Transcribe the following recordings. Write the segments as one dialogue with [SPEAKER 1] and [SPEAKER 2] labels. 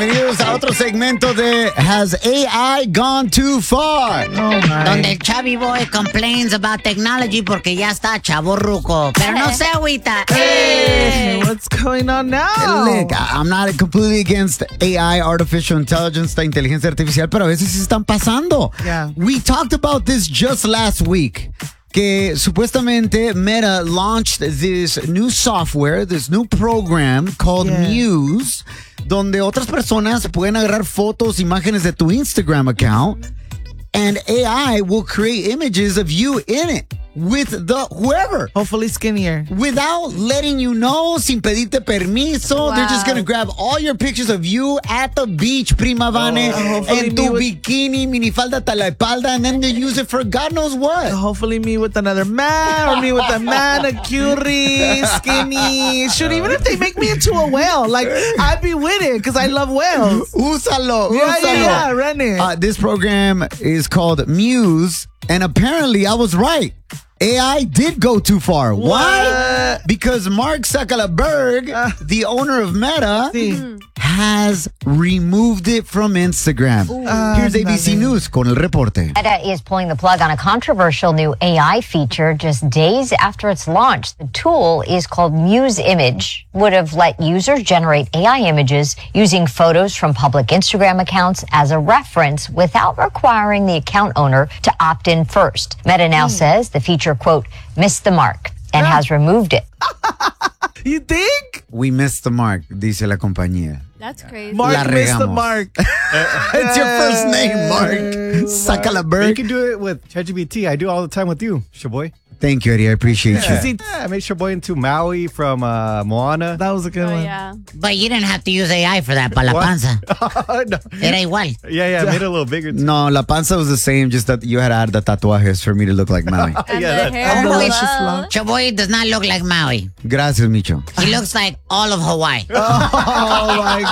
[SPEAKER 1] Bienvenidos a otro segmento de Has AI Gone Too Far?
[SPEAKER 2] Donde el Chavi Boy complains about technology porque ya está chavorruco. Pero no se agüita.
[SPEAKER 3] Hey, what's going on now?
[SPEAKER 1] Look, I'm not completely against AI, artificial intelligence, la inteligencia artificial, pero a veces sí están pasando.
[SPEAKER 3] Yeah.
[SPEAKER 1] We talked about this just last week. Que supuestamente Meta launched this new software, this new program called Muse, donde otras personas pueden agarrar fotos, imágenes de tu Instagram account, and AI will create images of you in it with the whoever.
[SPEAKER 3] Hopefully skinnier.
[SPEAKER 1] Without letting you know, sin pedirte permiso. They're just gonna grab all your pictures of you at the beach, prima vane, en tu bikini, minifalda hasta la espalda, and then they use it for God knows what.
[SPEAKER 3] Hopefully me with another man or me with a manicure, skinny. Shoot, even if they make me into a whale, like, I'd be with it because I love whales.
[SPEAKER 1] Úsalo,
[SPEAKER 3] Yeah, run it.
[SPEAKER 1] This program is called Muse, and apparently I was right. AI did go too far. Why? Because Mark Zuckerberg, the owner of Meta, has removed it from Instagram. Here's ABC News con el reporte.
[SPEAKER 4] Meta is pulling the plug on a controversial new AI feature just days after its launch. The tool is called Muse Image, would have let users generate AI images using photos from public Instagram accounts as a reference without requiring the account owner to opt in first. Meta now says the feature, quote, missed the mark and has removed it.
[SPEAKER 3] You think?
[SPEAKER 1] We missed the mark, dice la compañía.
[SPEAKER 5] That's crazy.
[SPEAKER 3] Mark
[SPEAKER 1] La
[SPEAKER 3] missed the
[SPEAKER 1] regamos.
[SPEAKER 3] mark.
[SPEAKER 1] It's your first name, Mark.
[SPEAKER 6] You
[SPEAKER 1] Zuckerberg.
[SPEAKER 6] can do it with ChatGPT. I do it all the time with you, Shaboy.
[SPEAKER 1] Thank you, Eddie. I appreciate you.
[SPEAKER 3] See,
[SPEAKER 6] I made Shaboy into Maui from Moana.
[SPEAKER 3] that was a good
[SPEAKER 5] Oh,
[SPEAKER 3] one.
[SPEAKER 5] yeah.
[SPEAKER 2] But you didn't have to use AI for that, pa' la panza.
[SPEAKER 6] No.
[SPEAKER 2] Era igual.
[SPEAKER 6] Yeah, I made it a little bigger. Too.
[SPEAKER 1] No, la panza was the same, just that you had to add the tatuajes for me to look like Maui.
[SPEAKER 5] And
[SPEAKER 6] Yeah,
[SPEAKER 5] the
[SPEAKER 6] that-
[SPEAKER 5] hair.
[SPEAKER 3] Delicious
[SPEAKER 5] Hello.
[SPEAKER 3] love.
[SPEAKER 2] Chaboy does not look like Maui.
[SPEAKER 1] Gracias, Micho.
[SPEAKER 2] He looks like all of Hawaii.
[SPEAKER 3] Oh my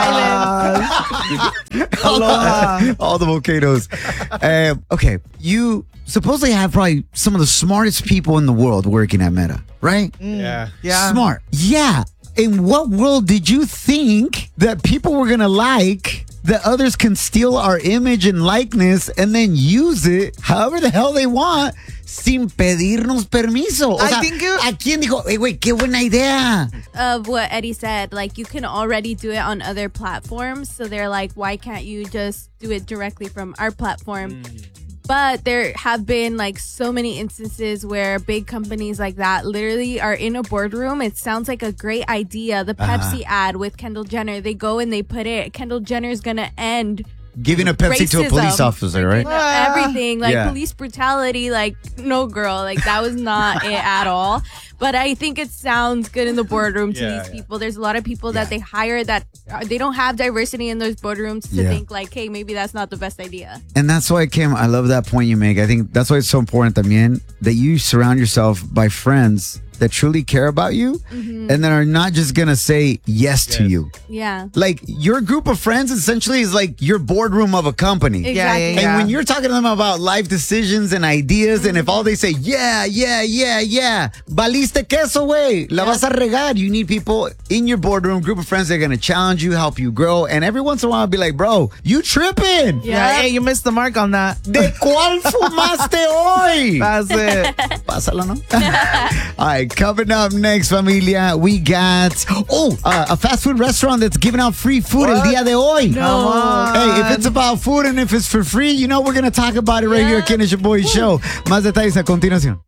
[SPEAKER 3] God. Aloha.
[SPEAKER 1] All the volcanoes. Okay, you supposedly have probably some of the smartest people in the world working at Meta, right?
[SPEAKER 6] Yeah.
[SPEAKER 3] Yeah.
[SPEAKER 1] Smart. Yeah. In what world did you think that people were going to like that others can steal our image and likeness and then use it however the hell they want sin pedirnos permiso? O
[SPEAKER 3] I
[SPEAKER 1] sea,
[SPEAKER 3] think it-
[SPEAKER 1] ¿a quién dijo, hey, güey, qué buena idea?
[SPEAKER 5] Of what Eddie said, like you can already do it on other platforms. So they're like, why can't you just do it directly from our platform? But there have been like so many instances where big companies like that literally are in a boardroom. It sounds like a great idea. The Pepsi ad with Kendall Jenner, they go and they put it, Kendall Jenner's gonna end
[SPEAKER 1] Giving a Pepsi to a
[SPEAKER 5] racism,
[SPEAKER 1] police officer, right?
[SPEAKER 5] everything, like
[SPEAKER 1] Yeah.
[SPEAKER 5] police brutality, like no girl, like that was not it at all. But I think it sounds good in the boardroom to these people. There's a lot of people that they hire that they don't have diversity in those boardrooms to think like, hey, maybe that's not the best idea.
[SPEAKER 1] And that's why, Kim, I love that point you make. I think that's why it's so important también that you surround yourself by friends that truly care about you and that are not just going to say yes to you.
[SPEAKER 5] Yeah.
[SPEAKER 1] Like your group of friends essentially is like your boardroom of a company.
[SPEAKER 5] Exactly.
[SPEAKER 1] And when you're talking to them about life decisions and ideas, and if all they say, yeah, valiste queso, güey, la vas a regar. You need people in your boardroom, group of friends that are going to challenge you, help you grow. And every once in a while, be like, bro, you tripping.
[SPEAKER 3] Yeah, hey, you missed the mark on that.
[SPEAKER 1] ¿De cuál fumaste hoy?
[SPEAKER 3] That's it.
[SPEAKER 1] Pásalo, ¿no? All right, coming up next, familia, we got, a fast food restaurant that's giving out free food el día de hoy.
[SPEAKER 3] Come on.
[SPEAKER 1] Hey, if it's about food and if it's for free, you know we're going to talk about it right here aquí en el Shaboy Show. Más detalles a continuación.